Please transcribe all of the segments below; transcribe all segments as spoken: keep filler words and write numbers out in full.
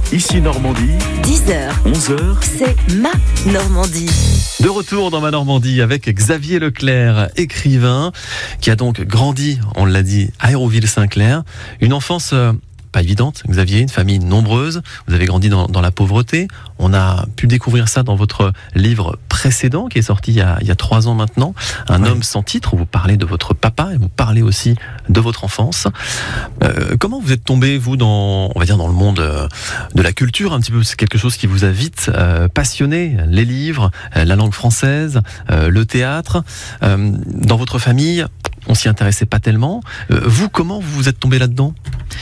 Ici Normandie, dix heures, onze heures, c'est ma Normandie. De retour dans ma Normandie avec Xavier Leclerc, écrivain, qui a donc grandi, on l'a dit, à Hérouville-Saint-Clair. Une enfance euh, pas évidente, Xavier, une famille nombreuse. Vous avez grandi dans, dans la pauvreté. On a pu découvrir ça dans votre livre précédent, qui est sorti il y a, il y a trois ans maintenant, Un oui. homme sans titre, où vous parlez de votre papa et vous parlez aussi de votre enfance. Euh, comment vous êtes tombé, vous, dans, on va dire, dans le monde de la culture, un petit peu, c'est quelque chose qui vous a vite euh, passionné, les livres, euh, la langue française, euh, le théâtre. Euh, dans votre famille, on s'y intéressait pas tellement. Euh, vous, comment vous êtes tombé là-dedans ?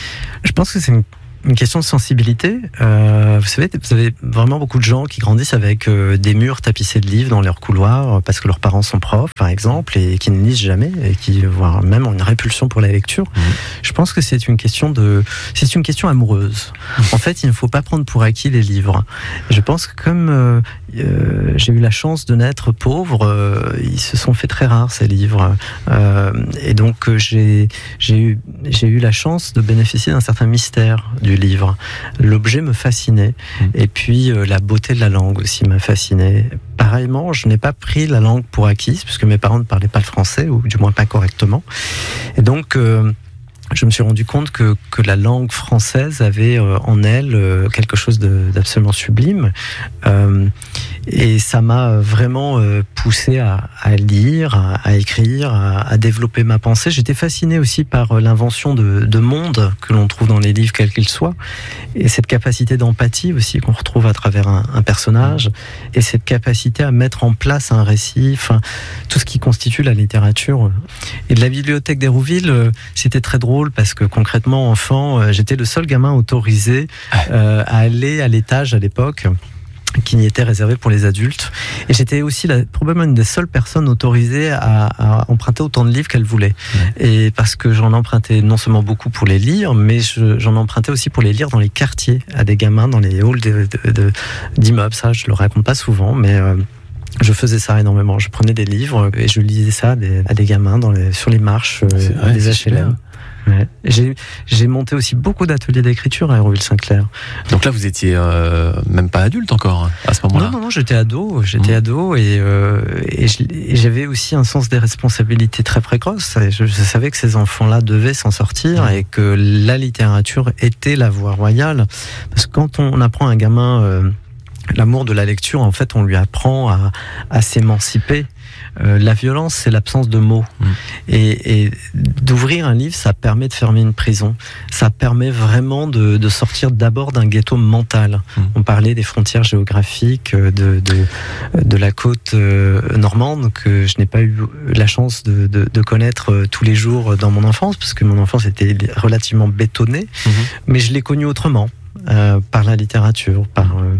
Je pense que c'est une, une question de sensibilité. Euh, vous savez, vous avez vraiment beaucoup de gens qui grandissent avec euh, des murs tapissés de livres dans leurs couloirs parce que leurs parents sont profs, par exemple, et qui ne lisent jamais et qui voient même une répulsion pour la lecture. Mmh. Je pense que c'est une question de, c'est une question amoureuse. En fait, il ne faut pas prendre pour acquis les livres. Je pense que comme euh, euh, j'ai eu la chance de naître pauvre, euh, ils se sont fait très rares ces livres, euh, et donc euh, j'ai j'ai eu j'ai eu la chance de bénéficier d'un certain mystère du livre. L'objet me fascinait, mmh. et puis euh, la beauté de la langue aussi m'a fasciné. Pareillement, je n'ai pas pris la langue pour acquise, puisque mes parents ne parlaient pas le français, ou du moins pas correctement. Et donc, euh, je me suis rendu compte que, que la langue française avait euh, en elle euh, quelque chose de, d'absolument sublime. Euh, et ça m'a vraiment euh, poussé à, à lire, à, à écrire, à, à développer ma pensée. J'étais fasciné aussi par euh, l'invention de, de mondes que l'on trouve dans les livres, quels qu'ils soient. Et cette capacité d'empathie aussi qu'on retrouve à travers un, un personnage. Et cette capacité à mettre en place un récit, enfin, tout ce qui constitue la littérature. Et de la bibliothèque d'Hérouville, euh, c'était très drôle parce que concrètement, enfant, euh, j'étais le seul gamin autorisé euh, à aller à l'étage à l'époque, qui n'y était réservé pour les adultes. Et j'étais aussi la, probablement une des seules personnes autorisées à, à emprunter autant de livres qu'elle voulait. Mmh. Et parce que j'en empruntais non seulement beaucoup pour les lire, mais je, j'en empruntais aussi pour les lire dans les quartiers, à des gamins, dans les halls de, de, de, d'immeubles. Ça, je le raconte pas souvent, mais... Euh, je faisais ça énormément. Je prenais des livres et je lisais ça à des, à des gamins dans les, sur les marches euh, vrai, des H L M. Ouais. J'ai, j'ai monté aussi beaucoup d'ateliers d'écriture à Hérouville-Saint-Clair. Donc là, vous étiez euh, même pas adulte encore à ce moment-là. Non, non, non, j'étais ado, j'étais mmh. ado et, euh, et, et j'avais aussi un sens des responsabilités très précoce. Je, je savais que ces enfants-là devaient s'en sortir mmh. et que la littérature était la voie royale. Parce que quand on apprend à un gamin euh, l'amour de la lecture, en fait, on lui apprend à, à s'émanciper. Euh, la violence, c'est l'absence de mots. Mmh. Et, et d'ouvrir un livre, ça permet de fermer une prison. Ça permet vraiment de, de sortir d'abord d'un ghetto mental. Mmh. On parlait des frontières géographiques de, de, de la côte normande que je n'ai pas eu la chance de, de, de connaître tous les jours dans mon enfance, parce que mon enfance était relativement bétonnée. Mmh. Mais je l'ai connue autrement, euh, par la littérature, par... Euh,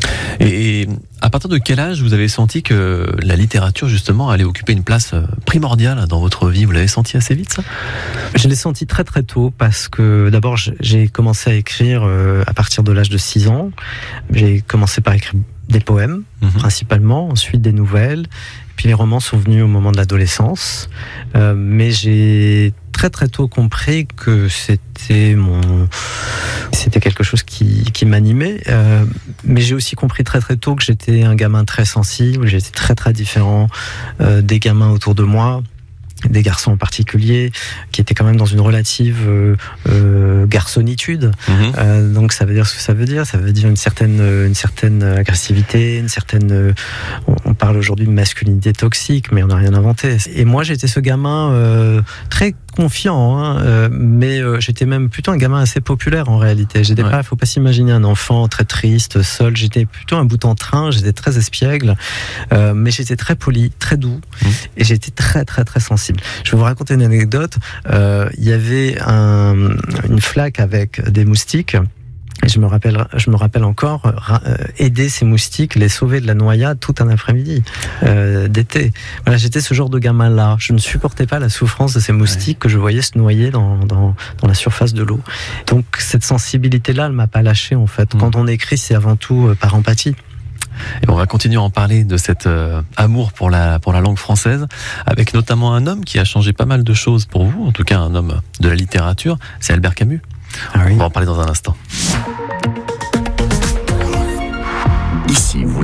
Et à partir de quel âge vous avez senti que la littérature, justement, allait occuper une place primordiale dans votre vie ? Vous l'avez senti assez vite, ça ? Je l'ai senti très très tôt parce que d'abord, j'ai commencé à écrire à partir de l'âge de six ans. J'ai commencé par écrire des poèmes, mmh. principalement, ensuite des nouvelles. Puis les romans sont venus au moment de l'adolescence. Euh, mais j'ai très très tôt compris que c'était mon... C'était quelque chose qui, qui m'animait, euh, mais j'ai aussi compris très très tôt que j'étais un gamin très sensible, j'étais très très différent euh, des gamins autour de moi, des garçons en particulier, qui étaient quand même dans une relative euh, euh, garçonnitude. Mmh. Euh, donc ça veut dire ce que ça veut dire. Ça veut dire une certaine, une certaine agressivité, une certaine. Euh, on parle aujourd'hui de masculinité toxique, mais on n'a rien inventé. Et moi, j'étais ce gamin euh, très confiant, hein, euh, mais euh, j'étais même plutôt un gamin assez populaire en réalité. J'étais ouais. pas, faut pas s'imaginer un enfant très triste, seul. J'étais plutôt un bout en train. J'étais très espiègle, euh, mais j'étais très poli, très doux, mmh. et j'étais très très très sensible. Je vais vous raconter une anecdote. Euh, il y avait un, une flaque avec des moustiques. Et je me rappelle, je me rappelle encore euh, aider ces moustiques, les sauver de la noyade tout un après-midi euh, d'été. Voilà, j'étais ce genre de gamin-là. Je ne supportais pas la souffrance de ces moustiques ouais. que je voyais se noyer dans, dans, dans la surface de l'eau. Donc cette sensibilité-là, elle m'a pas lâché en fait. Mmh. Quand on écrit, c'est avant tout euh, par empathie. Et on va continuer à en parler de cet euh, amour pour la, pour la langue française, avec notamment un homme qui a changé pas mal de choses pour vous, en tout cas un homme de la littérature, c'est Albert Camus. Ah oui. On va en parler dans un instant.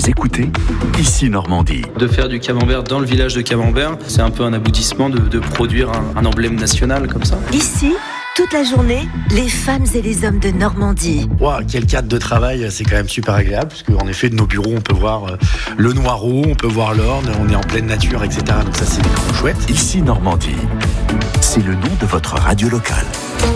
Vous écoutez Ici Normandie. De faire du camembert dans le village de Camembert, c'est un peu un aboutissement de, de produire un, un emblème national comme ça. Ici, toute la journée, les femmes et les hommes de Normandie. Wow, quel cadre de travail, c'est quand même super agréable, parce qu'en effet, de nos bureaux, on peut voir le Noireau, on peut voir l'Orne, on est en pleine nature, et cetera. Donc ça, c'est trop chouette. Ici Normandie, c'est le nom de votre radio locale.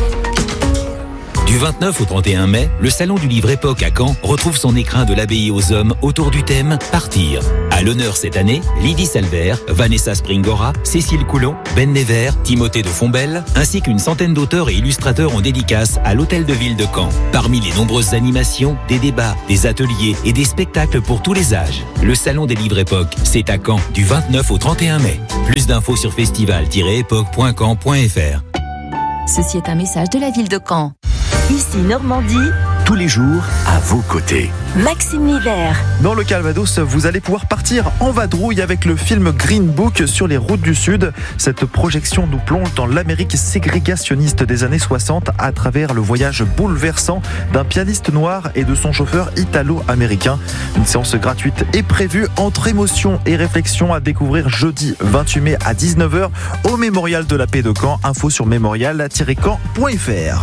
Du vingt-neuf au trente et un mai, le Salon du Livre Époque à Caen retrouve son écrin de l'abbaye aux hommes autour du thème « Partir ». À l'honneur cette année, Lydie Salvert, Vanessa Springora, Cécile Coulon, Ben Never, Timothée de Fombelle, ainsi qu'une centaine d'auteurs et illustrateurs en dédicace à l'Hôtel de Ville de Caen. Parmi les nombreuses animations, des débats, des ateliers et des spectacles pour tous les âges. Le Salon des Livres Époque, c'est à Caen, du vingt-neuf au trente et un mai. Plus d'infos sur festival tiret époque point caen point f r. Ceci est un message de la ville de Caen. Ici Normandie, tous les jours à vos côtés. Maxime Nivert. Dans le Calvados, vous allez pouvoir partir en vadrouille avec le film Green Book sur les routes du Sud. Cette projection nous plonge dans l'Amérique ségrégationniste des années soixante à travers le voyage bouleversant d'un pianiste noir et de son chauffeur italo-américain. Une séance gratuite est prévue entre émotion et réflexion à découvrir jeudi vingt-huit mai à dix-neuf heures au Mémorial de la Paix de Caen. Info sur mémorial tiret caen point f r.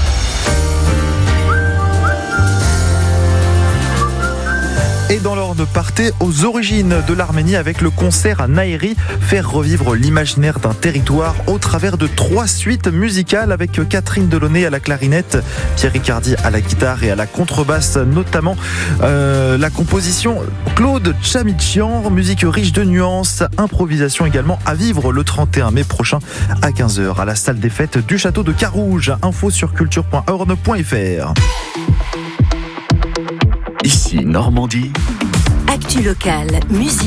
Et dans l'Orne, partez aux origines de l'Arménie avec le concert à Naïri, faire revivre l'imaginaire d'un territoire au travers de trois suites musicales avec Catherine Delaunay à la clarinette, Pierre Ricardi à la guitare et à la contrebasse, notamment euh, la composition Claude Chamichian, musique riche de nuances, improvisation également à vivre le trente et un mai prochain à quinze heures à la salle des fêtes du château de Carouge. Info sur culture point orne point f r. Ici Normandie. Actu locale, musique.